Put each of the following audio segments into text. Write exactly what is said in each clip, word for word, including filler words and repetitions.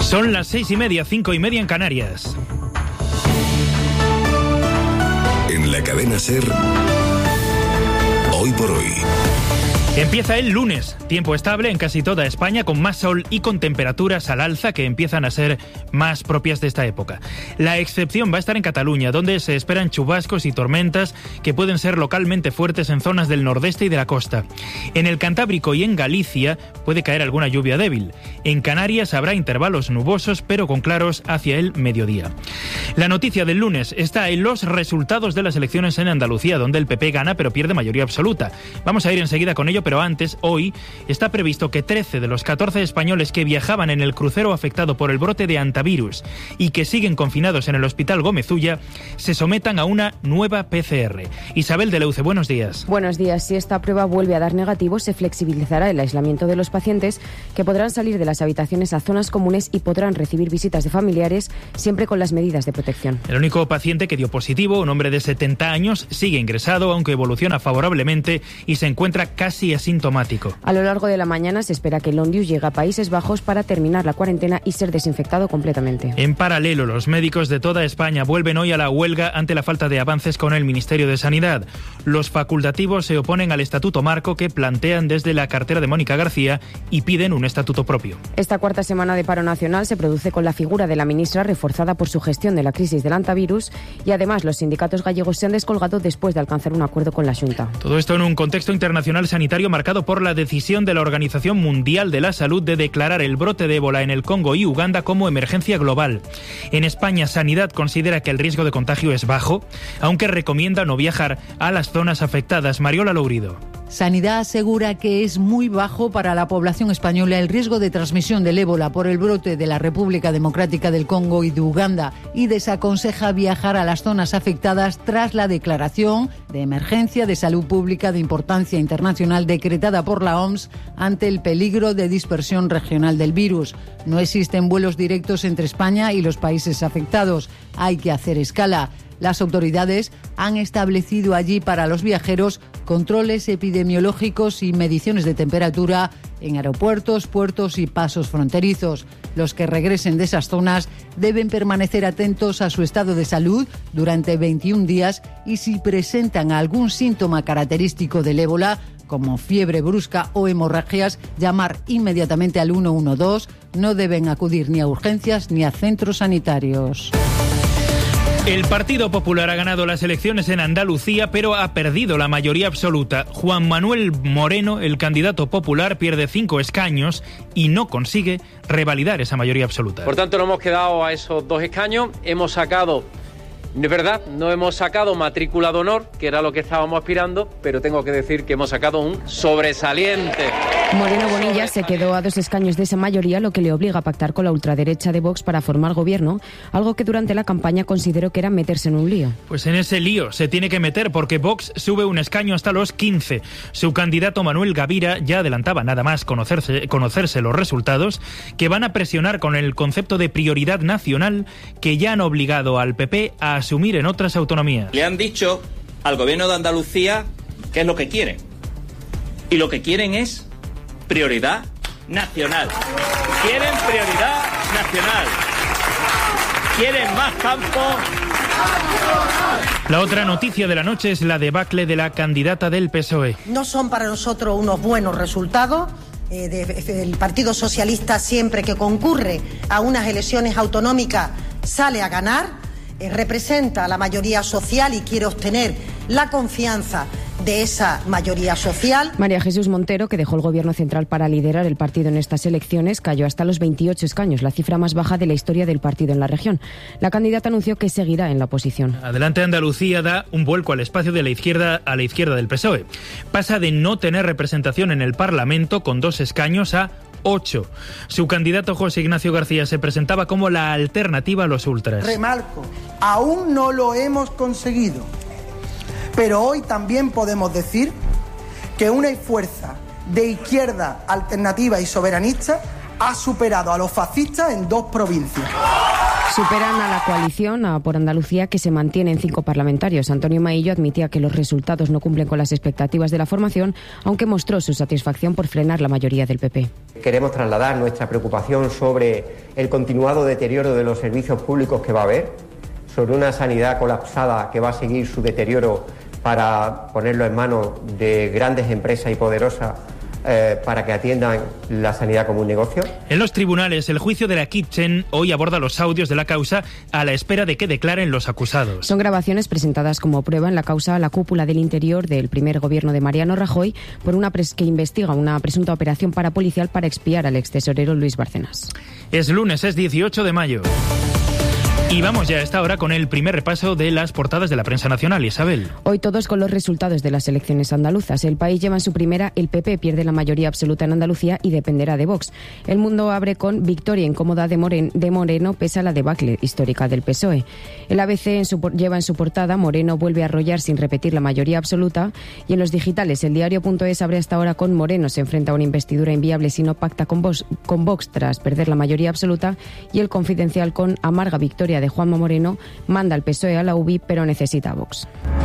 Son las seis y media, cinco y media en Canarias. En la cadena SER, Hoy por Hoy. Empieza el lunes, tiempo estable en casi toda España, con más sol y con temperaturas al alza que empiezan a ser más propias de esta época. La excepción va a estar en Cataluña, donde se esperan chubascos y tormentas que pueden ser localmente fuertes en zonas del nordeste y de la costa. En el Cantábrico y en Galicia puede caer alguna lluvia débil. En Canarias habrá intervalos nubosos, pero con claros hacia el mediodía. La noticia del lunes está en los resultados de las elecciones en Andalucía, donde el P P gana pero pierde mayoría absoluta. Vamos a ir enseguida con ello, pero antes, hoy, está previsto que trece de los catorce españoles que viajaban en el crucero afectado por el brote de hantavirus y que siguen confinados en el Hospital Gómez Ulla se sometan a una nueva P C R. Isabel de Leuce, buenos días. Buenos días. Si esta prueba vuelve a dar negativo, se flexibilizará el aislamiento de los pacientes, que podrán salir de las habitaciones a zonas comunes y podrán recibir visitas de familiares, siempre con las medidas de protección. El único paciente que dio positivo, un hombre de setenta años, sigue ingresado, aunque evoluciona favorablemente y se encuentra casi asintomático. A lo largo de la mañana se espera que Londius llegue a Países Bajos para terminar la cuarentena y ser desinfectado completamente. En paralelo, los médicos de toda España vuelven hoy a la huelga ante la falta de avances con el Ministerio de Sanidad. Los facultativos se oponen al estatuto marco que plantean desde la cartera de Mónica García y piden un estatuto propio. Esta cuarta semana de paro nacional se produce con la figura de la ministra reforzada por su gestión de la crisis del hantavirus, y además los sindicatos gallegos se han descolgado después de alcanzar un acuerdo con la Xunta. Todo esto en un contexto internacional sanitario marcado por la decisión de la Organización Mundial de la Salud de declarar el brote de ébola en el Congo y Uganda como emergencia global. En España, Sanidad considera que el riesgo de contagio es bajo, aunque recomienda no viajar a las zonas afectadas. Mariola Lourido. Sanidad asegura que es muy bajo para la población española el riesgo de transmisión del ébola por el brote de la República Democrática del Congo y de Uganda, y desaconseja viajar a las zonas afectadas tras la declaración de emergencia de salud pública de importancia internacional decretada por la O M S ante el peligro de dispersión regional del virus. No existen vuelos directos entre España y los países afectados. Hay que hacer escala. Las autoridades han establecido allí para los viajeros controles epidemiológicos y mediciones de temperatura en aeropuertos, puertos y pasos fronterizos. Los que regresen de esas zonas deben permanecer atentos a su estado de salud durante veintiún días y si presentan algún síntoma característico del ébola, como fiebre brusca o hemorragias, llamar inmediatamente al uno uno dos. No deben acudir ni a urgencias ni a centros sanitarios. El Partido Popular ha ganado las elecciones en Andalucía, pero ha perdido la mayoría absoluta. Juan Manuel Moreno, el candidato popular, pierde cinco escaños y no consigue revalidar esa mayoría absoluta. Por tanto, nos hemos quedado a esos dos escaños. Hemos sacado, es verdad, no hemos sacado matrícula de honor, que era lo que estábamos aspirando, pero tengo que decir que hemos sacado un sobresaliente. Moreno Bonilla se quedó a dos escaños de esa mayoría, lo que le obliga a pactar con la ultraderecha de Vox para formar gobierno, algo que durante la campaña consideró que era meterse en un lío. Pues en ese lío se tiene que meter, porque Vox sube un escaño hasta los quince. Su candidato Manuel Gavira ya adelantaba, nada más conocerse, conocerse los resultados, que van a presionar con el concepto de prioridad nacional que ya han obligado al P P a asumir en otras autonomías. Le han dicho al gobierno de Andalucía qué es lo que quieren. Y lo que quieren es prioridad nacional. Quieren prioridad nacional. Quieren más campo. La otra noticia de la noche es la debacle de la candidata del P S O E. No son para nosotros unos buenos resultados. Eh, de, de, el Partido Socialista, siempre que concurre a unas elecciones autonómicas, sale a ganar. Eh, representa a la mayoría social y quiere obtener la confianza de esa mayoría social. María Jesús Montero, que dejó el gobierno central para liderar el partido en estas elecciones, cayó hasta los veintiocho escaños, la cifra más baja de la historia del partido en la región. La candidata anunció que seguirá en la oposición. Adelante Andalucía da un vuelco al espacio de la izquierda a la izquierda del P S O E. Pasa de no tener representación en el Parlamento con dos escaños a ocho. Su candidato José Ignacio García se presentaba como la alternativa a los ultras. Remarco, aún no lo hemos conseguido, pero hoy también podemos decir que una fuerza de izquierda alternativa y soberanista ha superado a los fascistas en dos provincias. Superan a la coalición a por Andalucía, que se mantiene en cinco parlamentarios. Antonio Maillo admitía que los resultados no cumplen con las expectativas de la formación, aunque mostró su satisfacción por frenar la mayoría del P P. Queremos trasladar nuestra preocupación sobre el continuado deterioro de los servicios públicos que va a haber, sobre una sanidad colapsada que va a seguir su deterioro para ponerlo en manos de grandes empresas y poderosas Eh, para que atiendan la sanidad como un negocio. En los tribunales, el juicio de la Kitchen hoy aborda los audios de la causa a la espera de que declaren los acusados. Son grabaciones presentadas como prueba en la causa a la cúpula del interior del primer gobierno de Mariano Rajoy por una pres- que investiga una presunta operación parapolicial para expiar al extesorero Luis Bárcenas. Es lunes, es dieciocho de mayo. Y vamos ya a esta hora con el primer repaso de las portadas de la prensa nacional. Isabel. Hoy todos con los resultados de las elecciones andaluzas. El País lleva en su primera, el P P pierde la mayoría absoluta en Andalucía y dependerá de Vox. El Mundo abre con victoria incómoda de, Moren, de Moreno pese a la debacle histórica del P S O E. El A B C en su, lleva en su portada Moreno vuelve a arrollar sin repetir la mayoría absoluta. Y en los digitales, el diario.es abre hasta ahora con Moreno se enfrenta a una investidura inviable si no pacta con Vox, con Vox tras perder la mayoría absoluta. Y el Confidencial con amarga victoria de Juanma Moreno, manda al P S O E a la U B I, pero necesita a Vox.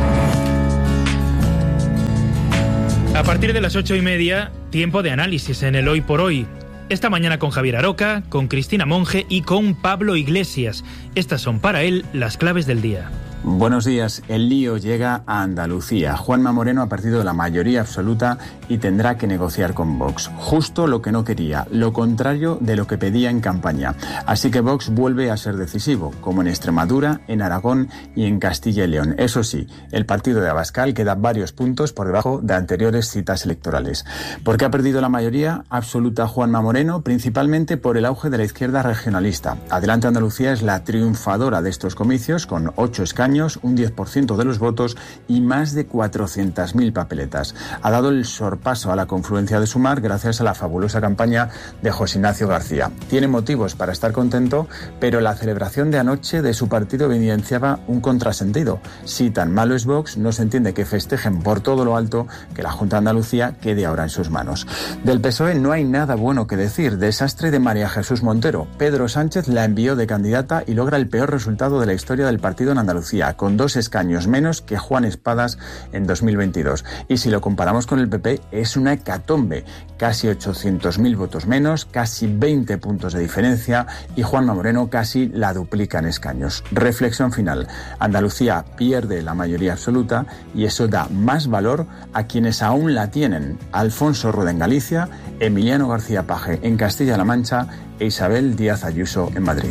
A partir de las ocho y media, tiempo de análisis en el Hoy por Hoy. Esta mañana con Javier Aroca, con Cristina Monge y con Pablo Iglesias. Estas son para él las claves del día. Buenos días. El lío llega a Andalucía. Juanma Moreno ha perdido la mayoría absoluta y tendrá que negociar con Vox. Justo lo que no quería, lo contrario de lo que pedía en campaña. Así que Vox vuelve a ser decisivo, como en Extremadura, en Aragón y en Castilla y León. Eso sí, el partido de Abascal queda varios puntos por debajo de anteriores citas electorales. ¿Por qué ha perdido la mayoría absoluta Juanma Moreno? Principalmente por el auge de la izquierda regionalista. Adelante Andalucía es la triunfadora de estos comicios, con ocho escaños, un diez por ciento de los votos y más de cuatrocientas mil papeletas. Ha dado el sorpaso a la confluencia de Sumar gracias a la fabulosa campaña de José Ignacio García. Tiene motivos para estar contento, pero la celebración de anoche de su partido evidenciaba un contrasentido. Si tan malo es Vox, no se entiende que festejen por todo lo alto que la Junta de Andalucía quede ahora en sus manos. Del P S O E no hay nada bueno que decir. Desastre de María Jesús Montero. Pedro Sánchez la envió de candidata y logra el peor resultado de la historia del partido en Andalucía, con dos escaños menos que Juan Espadas en dos mil veintidós. Y si lo comparamos con el P P, es una hecatombe. Casi ochocientos mil votos menos, casi veinte puntos de diferencia y Juanma Moreno casi la duplica en escaños. Reflexión final. Andalucía pierde la mayoría absoluta y eso da más valor a quienes aún la tienen. Alfonso Rueda en Galicia, Emiliano García Paje en Castilla-La Mancha e Isabel Díaz Ayuso en Madrid.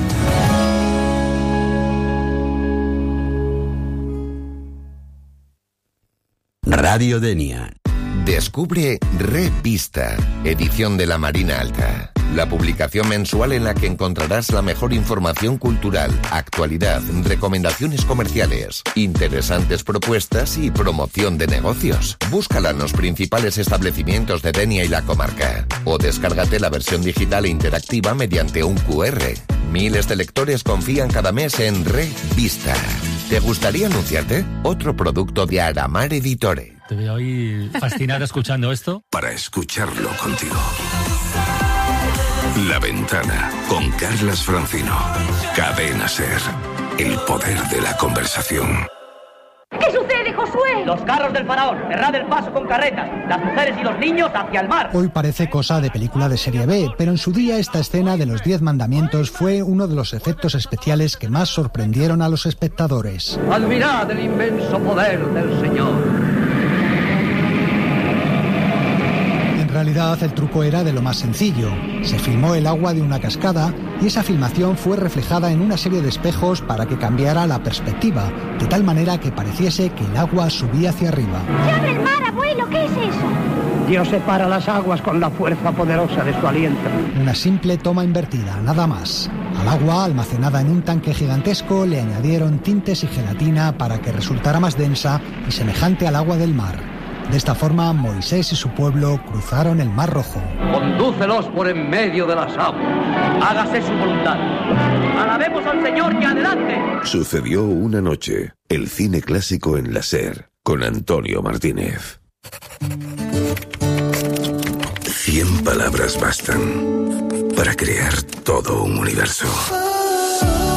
Radio Denia. Descubre Revista, edición de la Marina Alta. La publicación mensual en la que encontrarás la mejor información cultural, actualidad, recomendaciones comerciales, interesantes propuestas y promoción de negocios. Búscala en los principales establecimientos de Denia y la comarca. O descárgate la versión digital e interactiva mediante un cu erre. Miles de lectores confían cada mes en Revista. ¿Te gustaría anunciarte? Otro producto de Aramar Editore. Te veo ahí fascinado escuchando esto. Para escucharlo contigo. La Ventana, con Carlas Francino. Cadena SER. El poder de la conversación. ¿Qué sucede, Josué? Los carros del faraón, cerrad el paso con carretas, las mujeres y los niños hacia el mar. Hoy parece cosa de película de serie B, pero en su día esta escena de los diez mandamientos fue uno de los efectos especiales que más sorprendieron a los espectadores. Admirad el inmenso poder del Señor. En realidad el truco era de lo más sencillo. Se filmó el agua de una cascada y esa filmación fue reflejada en una serie de espejos para que cambiara la perspectiva, de tal manera que pareciese que el agua subía hacia arriba. ¡Se abre el mar, abuelo! ¿Qué es eso? Dios separa las aguas con la fuerza poderosa de su aliento. Una simple toma invertida, nada más. Al agua, almacenada en un tanque gigantesco, le añadieron tintes y gelatina para que resultara más densa y semejante al agua del mar. De esta forma, Moisés y su pueblo cruzaron el Mar Rojo. Condúcelos por en medio de las aguas. Hágase su voluntad. Alabemos al Señor y adelante. Sucedió una noche. El cine clásico en la SER, con Antonio Martínez. Cien palabras bastan para crear todo un universo.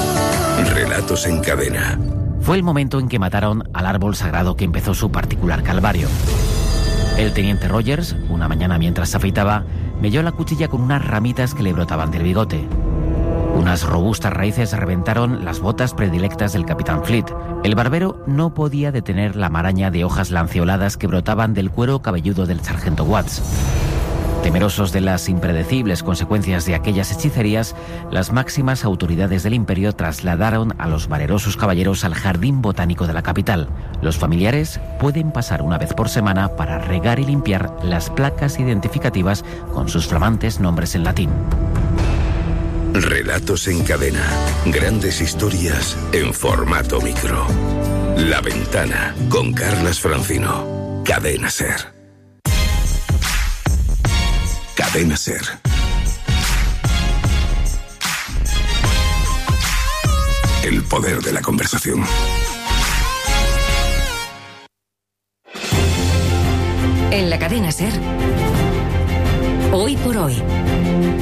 Relatos en cadena. Fue el momento en que mataron al árbol sagrado que empezó su particular calvario. El teniente Rogers, una mañana mientras se afeitaba, melló la cuchilla con unas ramitas que le brotaban del bigote. Unas robustas raíces reventaron las botas predilectas del capitán Fleet. El barbero no podía detener la maraña de hojas lanceoladas que brotaban del cuero cabelludo del sargento Watts. Temerosos de las impredecibles consecuencias de aquellas hechicerías, las máximas autoridades del imperio trasladaron a los valerosos caballeros al jardín botánico de la capital. Los familiares pueden pasar una vez por semana para regar y limpiar las placas identificativas con sus flamantes nombres en latín. Relatos en cadena. Grandes historias en formato micro. La Ventana, con Carlas Francino. Cadena Ser. Cadena Ser. El poder de la conversación. En la Cadena Ser. Hoy por hoy.